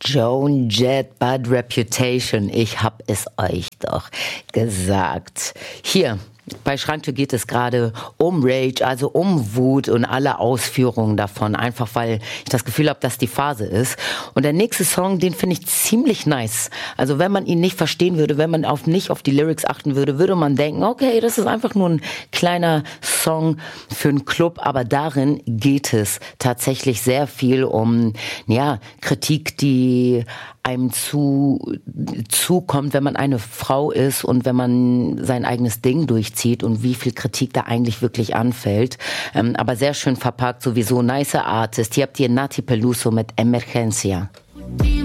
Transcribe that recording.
Joan Jett, Bad Reputation. Ich hab es euch doch gesagt. Hier. Bei Schranktür geht es gerade um Rage, also um Wut und alle Ausführungen davon, einfach weil ich das Gefühl habe, dass die Phase ist. Und der nächste Song, den finde ich ziemlich nice. Also wenn man ihn nicht verstehen würde, wenn man nicht auf die Lyrics achten würde, würde man denken, okay, das ist einfach nur ein kleiner Song für einen Club, aber darin geht es tatsächlich sehr viel um Kritik, die einem zukommt, wenn man eine Frau ist und wenn man sein eigenes Ding durchzieht und wie viel Kritik da eigentlich wirklich anfällt. Aber sehr schön verpackt, sowieso nice Artist. Hier habt ihr Nati Peluso mit Emergencia.